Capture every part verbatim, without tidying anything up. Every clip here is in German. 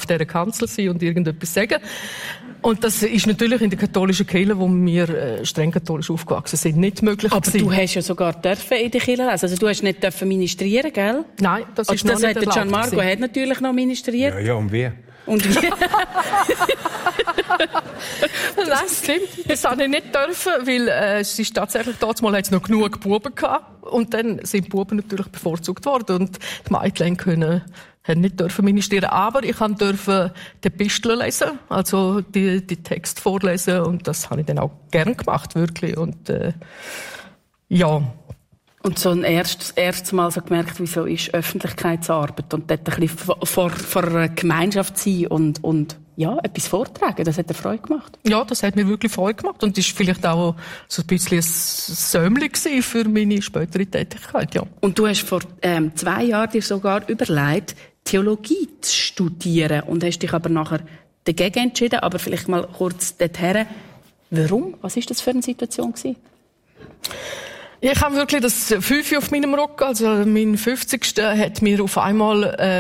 auf dieser Kanzel sein und irgendetwas sagen. Und das ist natürlich in der katholischen Kirche, wo wir äh, streng katholisch aufgewachsen sind, nicht möglich Aber gewesen. du hast ja sogar dürfen in der Kirche lesen. Also du hast nicht dürfen ministrieren, gell? Nein, das ist also, noch das nicht hat der erlaubt Gianmarco gewesen. hat natürlich noch ministriert. Ja, ja, und wie? Und wie? Nein, stimmt. Das habe ich nicht dürfen, weil äh, es ist tatsächlich, damals hat es noch genug Buben gehabt. Und dann sind die Buben natürlich bevorzugt worden. Und die Mädchen können, haben nicht dürfen ministrieren. Aber ich durfte die Episteln lesen, also die, die Texte vorlesen. Und das habe ich dann auch gern gemacht, wirklich. Und äh, ja. Und so ein erstes, erstes Mal so gemerkt, wieso ist Öffentlichkeitsarbeit und dort ein bisschen vor, vor, vor einer Gemeinschaft sein und, und, ja, etwas vortragen. Das hat dir Freude gemacht. Ja, das hat mir wirklich Freude gemacht und ist vielleicht auch so ein bisschen ein Säumchen gewesen für meine spätere Tätigkeit, ja. Und du hast vor, ähm, zwei Jahren dir sogar überlegt, Theologie zu studieren und hast dich aber nachher dagegen entschieden. Aber vielleicht mal kurz dorthin. Warum? Was ist das für eine Situation gewesen? Ich habe wirklich das Fünfe auf meinem Rücken, also mein fünfzigsten hat mir auf einmal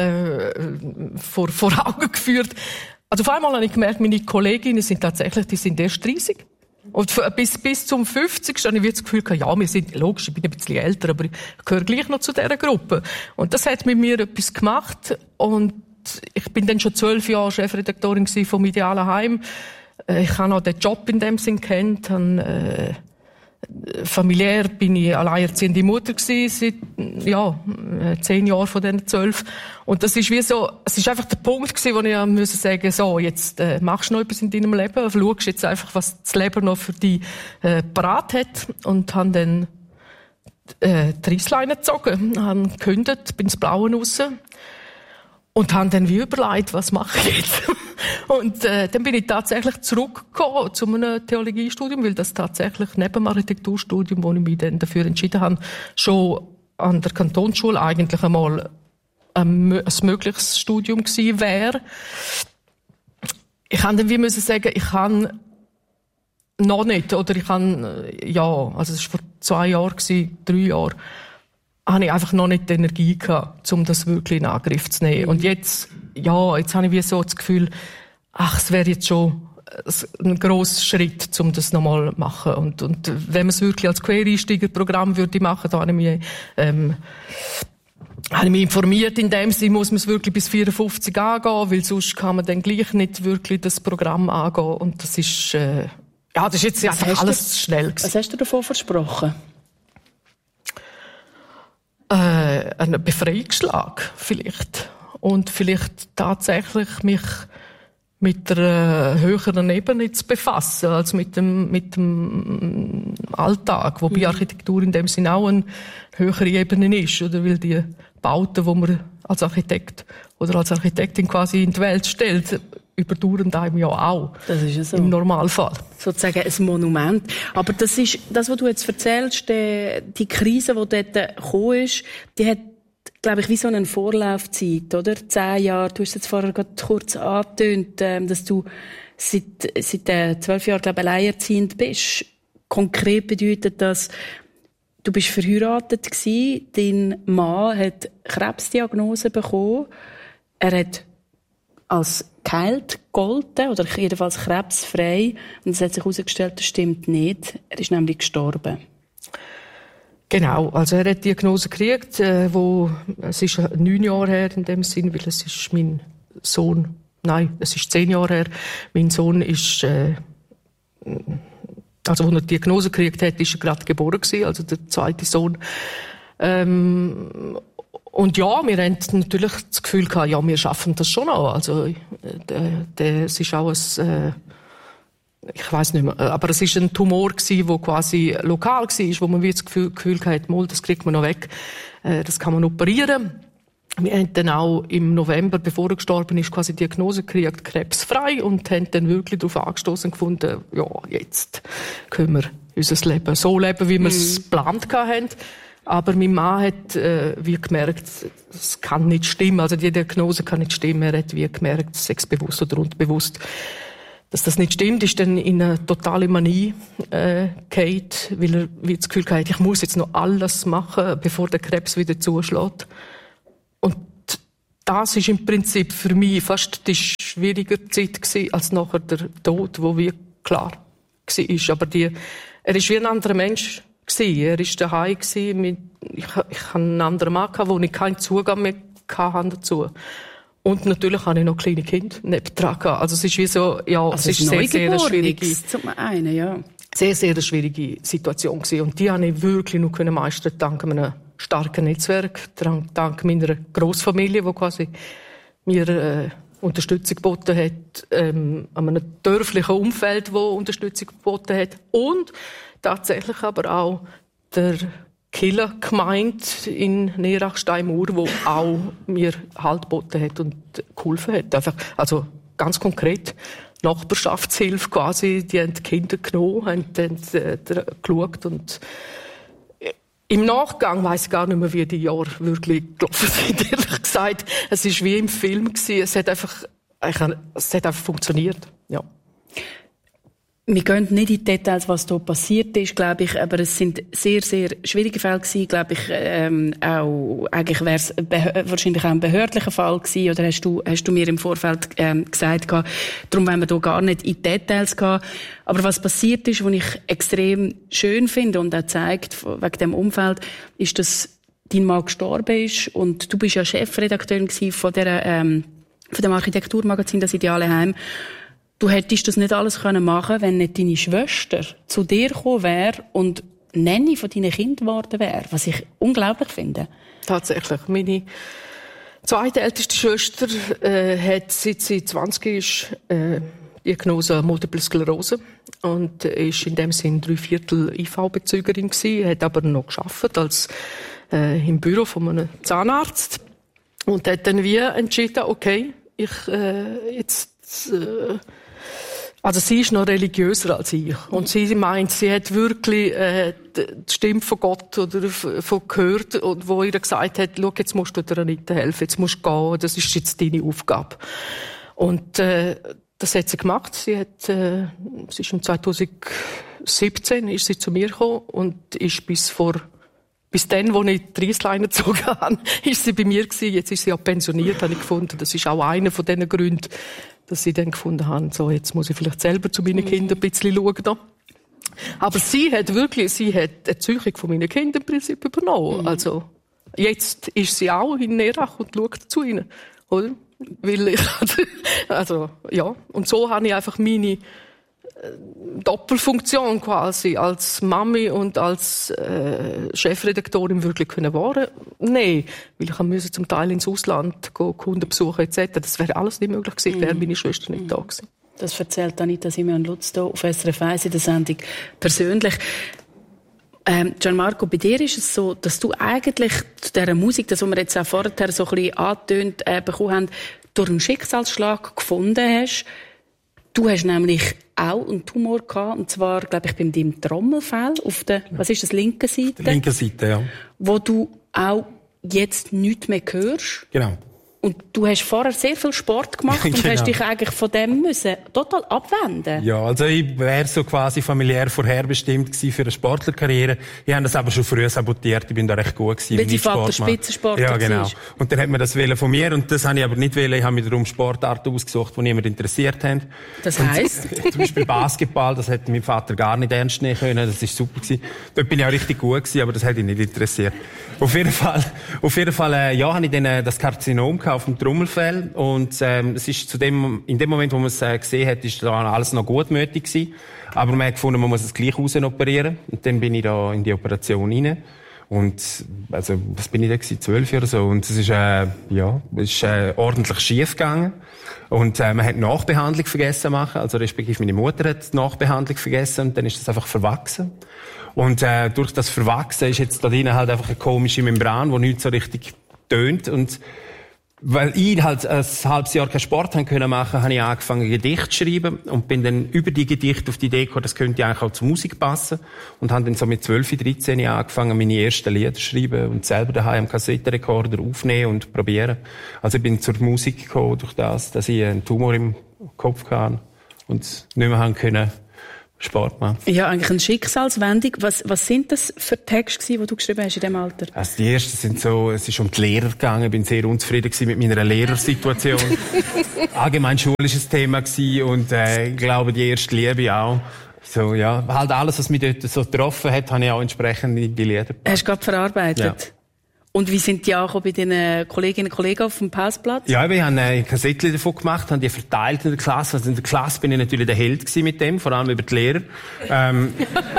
äh, vor, vor Augen geführt. Also auf einmal habe ich gemerkt, meine Kolleginnen sind tatsächlich, die sind erst dreißig. Und bis, bis zum fünfzigsten habe ich das Gefühl gehabt, ja, wir sind, logisch, ich bin ein bisschen älter, aber ich gehöre gleich noch zu dieser Gruppe. Und das hat mit mir etwas gemacht. Und ich bin dann schon zwölf Jahre Chefredaktorin vom Idealen Heim. Ich habe auch den Job in dem Sinn kennt, habe, äh, familiär bin ich alleinerziehende Mutter gewesen, seit, ja, zehn Jahren von diesen zwölf. Und das ist wie so, es ist einfach der Punkt gewesen, wo ich ja müssen sagen, so, jetzt, äh, machst du noch etwas in deinem Leben, schaust jetzt einfach, was das Leben noch für dich, äh, parat hat. Und habe dann, äh, die Reissleine gezogen, habe gekündigt, bin ins Blaue raus. Und habe dann wie überlegt, was mache ich jetzt? Und äh, dann bin ich tatsächlich zurückgekommen zu einem Theologiestudium, weil das tatsächlich neben dem Architekturstudium, wo ich mich dann dafür entschieden habe, schon an der Kantonsschule eigentlich einmal ein, ein mögliches Studium gewesen wäre. Ich habe dann wie müssen sagen, ich kann noch nicht, oder ich kann, ja, also es war vor zwei Jahren gewesen, drei Jahren, habe ich einfach noch nicht die Energie gehabt, um das wirklich in Angriff zu nehmen. Und jetzt, ja, jetzt habe ich wie so das Gefühl, ach, es wäre jetzt schon ein grosser Schritt, um das nochmal zu machen. Und, und wenn man es wirklich als Quereinsteigerprogramm würde machen, da habe ich mich, ähm, habe ich mich informiert, in dem Sinne muss man es wirklich bis vierundfünfzig angehen, weil sonst kann man dann gleich nicht wirklich das Programm angehen. Und das ist, äh, ja, das ist jetzt was einfach alles zu schnell gewesen. Was hast du davon versprochen? Äh, einen Befreiungsschlag vielleicht. Und vielleicht tatsächlich mich mit einer höheren Ebene zu befassen, als mit dem, mit dem Alltag, wo bei mhm. Architektur in dem Sinne auch eine höhere Ebene ist, oder? Weil die Bauten, die man als Architekt oder als Architektin quasi in die Welt stellt, überdauern einem ja auch. Das ist ja so. Im Normalfall. Sozusagen ein Monument. Aber das ist, das, was du jetzt erzählst, die, die Krise, die dort gekommen ist, die hat, glaube ich, wie so eine Vorlaufzeit, oder? Zehn Jahre. Du hast jetzt vorher gerade kurz angetönt, dass du seit, seit äh, zwölf Jahren, glaube ich, alleinerziehend bist. Konkret bedeutet das, du bist verheiratet gewesen, dein Mann hat Krebsdiagnose bekommen, er hat als geheilt gegolten, oder jedenfalls krebsfrei. Und es hat sich herausgestellt, das stimmt nicht. Er ist nämlich gestorben. Genau, also er hat die Diagnose gekriegt, äh, wo, es ist neun Jahre her in dem Sinn, weil es ist mein Sohn, nein, es ist zehn Jahre her. Mein Sohn ist, äh, also wo er die Diagnose gekriegt hat, ist er gerade geboren gewesen, also der zweite Sohn. Ähm, Und ja, wir haben natürlich das Gefühl gehabt, ja, wir schaffen das schon auch. Also, es ist auch ein, äh, ich weiss nicht mehr, aber es ist ein Tumor gewesen, der quasi lokal war, wo man wie das Gefühl, Gefühl hatte, mal, das kriegt man noch weg, äh, das kann man operieren. Wir haben dann auch im November, bevor er gestorben ist, quasi die Diagnose gekriegt, krebsfrei, und haben dann wirklich darauf angestoßen gefunden, ja, jetzt können wir unser Leben so leben, wie wir es mhm. geplant hatten. Aber mein Mann hat äh, wie gemerkt, es kann nicht stimmen, also die Diagnose kann nicht stimmen. Er hat wie gemerkt, sex bewusst oder unbewusst, dass das nicht stimmt, ist dann in eine totale Manie äh, gefallen, weil er wie das Gefühl hatte, ich muss jetzt noch alles machen, bevor der Krebs wieder zuschlägt. Und das ist im Prinzip für mich fast die schwieriger Zeit gewesen, als nachher der Tod, wo wie klar war. Aber die, er war wie ein anderer Mensch gewesen. Er war daheim gewesen, mit, ich, ich hatte einen anderen Mann, wo ich keinen Zugang mehr hatte dazu. Und natürlich habe ich noch kleine Kinder nebendran gehabt. Also es ist wie so, ja, also es ist sehr, sehr eine schwierige, zum einen, ja. sehr, sehr eine schwierige Situation gewesen. Und die habe ich wirklich nur können meistern, dank einem starken Netzwerk, dank, dank meiner Grossfamilie, die quasi mir, äh, Unterstützung geboten hat, ähm, an einem dörflichen Umfeld, wo Unterstützung geboten hat. Und tatsächlich aber auch der Kirchengemeinde in Neerach-Steinmauer, wo auch mir Halt geboten hat und geholfen hat. Einfach, also ganz konkret Nachbarschaftshilfe quasi, die haben die Kinder genommen, haben dann äh, geschaut und im Nachgang weiss ich gar nicht mehr, wie die Jahre wirklich gelaufen sind, ehrlich gesagt. Es war wie im Film gewesen. Es hat einfach, es hat einfach funktioniert, ja. Wir gehen nicht in die Details, was da passiert ist, glaube ich, aber es sind sehr, sehr schwierige Fälle gewesen, glaube ich, ähm, auch, eigentlich wäre es wahrscheinlich auch ein behördlicher Fall gewesen, oder hast du, hast du mir im Vorfeld, ähm, gesagt gehabt, darum wollen wir da gar nicht in die Details gehen. Aber was passiert ist, was ich extrem schön finde und auch zeigt, wegen dem Umfeld, ist, dass dein Mann gestorben ist und du bist ja Chefredakteurin gewesen von der, ähm, von dem Architekturmagazin Das Ideale Heim. Du hättest das nicht alles können machen, wenn nicht deine Schwester zu dir gekommen wäre und Nanny von deinen Kindern geworden wäre, was ich unglaublich finde. Tatsächlich. Meine zweitälteste Schwester äh, hat, seit sie zwanzig ist, äh, Diagnose Multiple Sklerose und ist in dem Sinn drei Viertel I V-Bezügerin gewesen, hat aber noch gearbeitet als äh, im Büro von einem Zahnarzt und hat dann wie entschieden, okay, ich äh, jetzt äh, also sie ist noch religiöser als ich. Und sie meint, sie hat wirklich äh, die Stimme von Gott oder von gehört, und wo ihr gesagt hat, schau, jetzt musst du der Anita helfen, jetzt musst du gehen, das ist jetzt deine Aufgabe. Und äh, das hat sie gemacht. Sie hat, äh, sie ist im zweitausendsiebzehn ist sie zu mir gekommen und ist bis vor Bis dann, wo ich die Reissleine gezogen habe, ist sie bei mir gewesen. Jetzt ist sie ja pensioniert, habe ich gefunden. Das ist auch einer von diesen Gründen, dass sie dann gefunden haben, so, jetzt muss ich vielleicht selber zu meinen Kindern ein bisschen schauen. Aber sie hat wirklich, sie hat die Erziehung von meinen Kindern im Prinzip übernommen. Mhm. Also, jetzt ist sie auch in Neerach und schaut zu ihnen, oder? Weil ich, also, ja. Und so habe ich einfach meine Doppelfunktion quasi als Mami und als äh, Chefredaktorin wirklich können wahren. Nein, weil ich musste zum Teil ins Ausland gehen, Kunden besuchen et cetera. Das wäre alles nicht möglich gewesen, wäre meine Schwester nicht da gewesen. Das erzählt Anita Simeon-Lutz hier auf S R F eins in der Sendung persönlich. Ähm, Gianmarco, bei dir ist es so, dass du eigentlich zu dieser Musik, das was wir jetzt auch vorher so ein bisschen angetönt äh, bekommen haben, durch einen Schicksalsschlag gefunden hast. Du hast nämlich auch einen Tumor gehabt, und zwar, glaube ich, beim deinem Trommelfell auf der, was ist das, linken Seite? Die linke Seite, ja. Wo du auch jetzt nichts mehr hörst. Genau. Und du hast vorher sehr viel Sport gemacht und genau. hast dich eigentlich von dem müssen total abwenden. Ja, also ich wäre so quasi familiär vorherbestimmt gewesen für eine Sportlerkarriere. Ich habe das aber schon früh sabotiert. Ich bin da recht gut gewesen. Weil dein Vater Spitzensportler Ja, genau. war. Und dann hat man das wollen von mir, und das habe ich aber nicht wollen. Ich habe mir darum Sportarten ausgesucht, die niemand interessiert haben. Das heisst? Und, zum Beispiel Basketball, das hätte mein Vater gar nicht ernst nehmen können. Das ist super gewesen. Dort bin ich auch richtig gut gewesen, aber das hätte ihn nicht interessiert. Auf jeden Fall, auf jeden Fall, äh, ja, habe ich dann äh, das Karzinom gehabt auf dem Trommelfell, und ähm, es ist zu dem, in dem Moment, wo man es äh, gesehen hat, ist da alles noch gutmütig gewesen. Aber man hat gefunden, man muss es gleich raus operieren. Und dann bin ich da in die Operation rein. Und, also, was bin ich da gewesen? Zwölf oder so. Und es ist, äh, ja, es ist, äh, ordentlich schief gegangen. Und, äh, man hat Nachbehandlung vergessen machen. Also, respektive meine Mutter hat die Nachbehandlung vergessen, und dann ist das einfach verwachsen. Und, äh, durch das Verwachsen ist jetzt da drinnen halt einfach eine komische Membran, die nicht so richtig tönt. Und, weil ich halt ein halbes Jahr keinen Sport haben können machen, habe ich angefangen, Gedichte zu schreiben, und bin dann über die Gedichte auf die Idee gekommen, das könnte eigentlich auch zur Musik passen, und habe dann so mit zwölf, dreizehn Jahren angefangen, meine ersten Lieder zu schreiben und selber daheim am Kassettenrekorder aufnehmen und probieren. Also ich bin zur Musik gekommen durch das, dass ich einen Tumor im Kopf hatte und nicht mehr haben können Sport machen. Ja, eigentlich eine Schicksalswendung. Was, was sind das für Texte, die du geschrieben hast in diesem Alter? Also die ersten sind so, es ist um die Lehrer gegangen. Ich bin sehr unzufrieden mit meiner Lehrersituation. Allgemein schulisches Thema gewesen und äh, ich glaube, die erste Liebe auch. So, ja, halt alles, was mich dort so getroffen hat, habe ich auch entsprechend in die Lieder gepackt. Hast du gerade verarbeitet? Ja. Und wie sind die auch bei deinen Kolleginnen und Kollegen auf dem Pausplatz? Ja, wir haben ein Kassettchen davon gemacht, haben die verteilt in der Klasse. Also in der Klasse bin ich natürlich der Held gewesen mit dem, vor allem über die Lehrer. Ähm,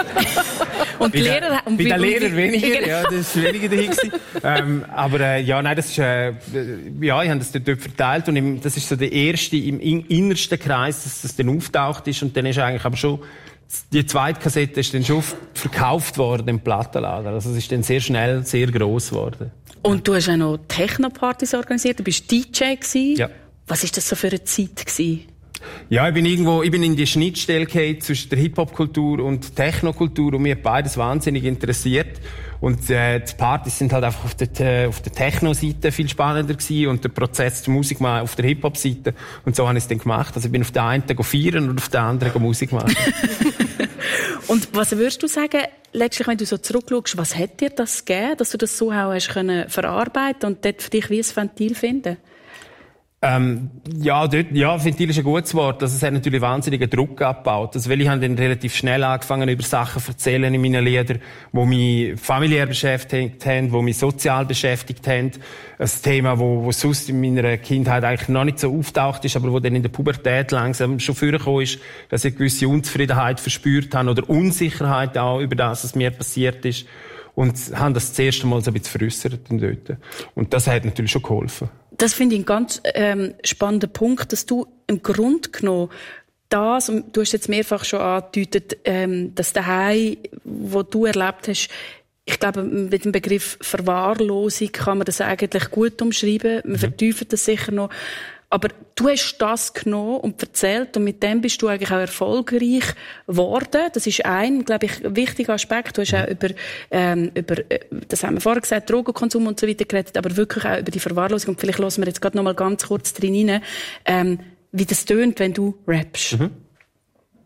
und die bei Lehrer... Der, und bei den Lehrern weniger, genau. ja, das ist weniger dahin gewesen. ähm, aber äh, ja, nein, das ist... Äh, ja, ich habe das dort verteilt und im, das ist so der erste im innersten Kreis, dass das dann auftaucht ist. Und dann ist eigentlich aber schon... Die zweite Kassette ist dann schon verkauft worden im Plattenladen. Also es ist dann sehr schnell sehr gross geworden. Und du hast auch noch Techno-Partys organisiert, du bist D J gewesen. Ja. Was ist das so für eine Zeit gewesen? Ja, ich bin irgendwo, ich bin in die Schnittstelle gekommen zwischen der Hip-Hop-Kultur und Techno-Kultur und mich hat beides wahnsinnig interessiert. Und äh, die Partys sind halt einfach auf der, auf der Techno-Seite viel spannender gewesen und der Prozess der Musik mal auf der Hip-Hop-Seite. Und so habe ich es dann gemacht. Also ich bin auf der einen feiern und auf der anderen Musik machen. Und was würdest du sagen, letztlich, wenn du so zurückschaust, was hat dir das gegeben, dass du das so auch hast können verarbeiten und dort für dich wie ein Ventil finden? Ähm, ja, dort, ja, Ventil ist ein gutes Wort. Also, es hat natürlich wahnsinnigen Druck abgebaut. Also, weil ich habe dann relativ schnell angefangen, über Sachen zu erzählen in meinen Liedern, die mich familiär beschäftigt haben, die mich sozial beschäftigt haben. Ein Thema, wo, wo sonst in meiner Kindheit eigentlich noch nicht so auftaucht ist, aber wo dann in der Pubertät langsam schon vorgekommen ist, dass ich eine gewisse Unzufriedenheit verspürt habe oder Unsicherheit auch über das, was mir passiert ist. Und haben das das erste Mal so ein bisschen veräussert dort. Und das hat natürlich schon geholfen. Das finde ich einen ganz ähm, spannenden Punkt, dass du im Grunde genommen das, und du hast jetzt mehrfach schon angedeutet, ähm, dass der Heim, wo du erlebt hast, ich glaube, mit dem Begriff Verwahrlosung kann man das eigentlich gut umschreiben. Wir mhm. vertiefen das sicher noch. Aber du hast das genommen und erzählt und mit dem bist du eigentlich auch erfolgreich geworden. Das ist ein, glaube ich, wichtiger Aspekt. Du hast auch über, ähm, über, das haben wir vorher gesagt, Drogenkonsum und so weiter geredet, aber wirklich auch über die Verwahrlosung. Und vielleicht hören wir jetzt gerade noch mal ganz kurz drin rein, ähm, wie das tönt, wenn du rappst. Mhm.